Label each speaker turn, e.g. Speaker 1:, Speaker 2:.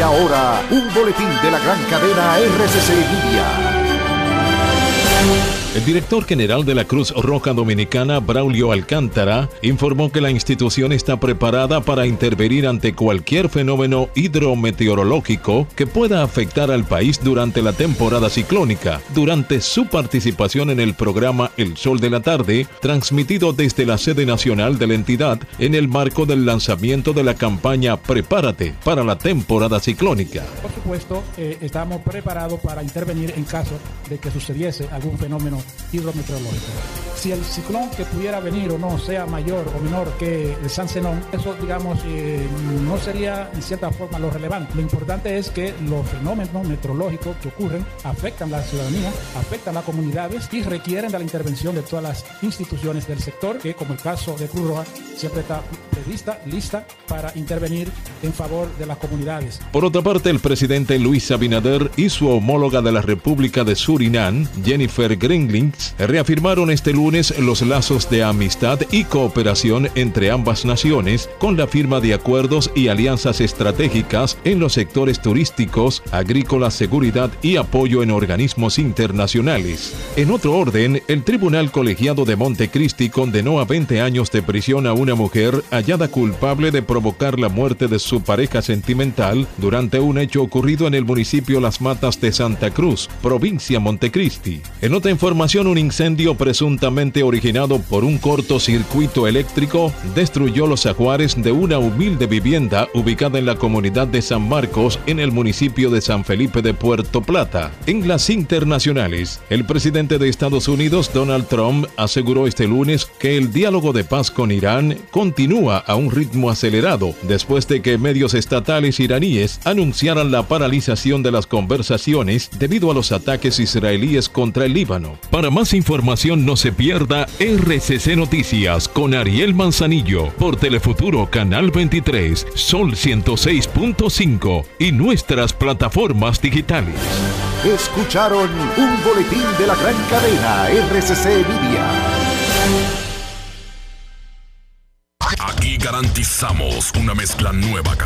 Speaker 1: ahora, un boletín de la gran cadena RCC Media.
Speaker 2: El director general de la Cruz Roja Dominicana, Braulio Alcántara, informó que la institución está preparada para intervenir ante cualquier fenómeno hidrometeorológico que pueda afectar al país durante la temporada ciclónica, durante su participación en el programa El Sol de la Tarde, transmitido desde la sede nacional de la entidad en el marco del lanzamiento de la campaña Prepárate para la temporada ciclónica.
Speaker 3: Por supuesto, estamos preparados para intervenir en caso de que sucediese algún fenómeno hidrometeorológico. Si el ciclón que pudiera venir o no sea mayor o menor que el San Zenón, eso digamos no sería en cierta forma lo relevante. Lo importante es que los fenómenos meteorológicos que ocurren afectan a la ciudadanía, afectan a las comunidades y requieren de la intervención de todas las instituciones del sector, que como el caso de Cruz Roja siempre está prevista, lista para intervenir en favor de las comunidades.
Speaker 2: Por otra parte, el presidente Luis Abinader y su homóloga de la República de Surinam, Jennifer Grenlings, reafirmaron este lunes los lazos de amistad y cooperación entre ambas naciones con la firma de acuerdos y alianzas estratégicas en los sectores turísticos, agrícola, seguridad y apoyo en organismos internacionales. En otro orden, el Tribunal Colegiado de Montecristi condenó a 20 años de prisión a una mujer hallada culpable de provocar la muerte de su pareja sentimental durante un hecho ocurrido en el municipio Las Matas de Santa Cruz, provincia Montecristi. En otra información, un incendio presuntamente originado por un cortocircuito eléctrico destruyó los ajuares de una humilde vivienda ubicada en la comunidad de San Marcos, en el municipio de San Felipe de Puerto Plata. En las internacionales, el presidente de Estados Unidos, Donald Trump, aseguró este lunes que el diálogo de paz con Irán continúa a un ritmo acelerado después de que medios estatales iraníes anunciaran la paralización de las conversaciones debido a los ataques israelíes contra el Líbano. Para más información, no se pierda RCC Noticias con Ariel Manzanillo por Telefuturo Canal 23, Sol 106.5 y nuestras plataformas digitales.
Speaker 1: Escucharon un boletín de la gran cadena RCC Media.
Speaker 4: Aquí garantizamos una mezcla nueva.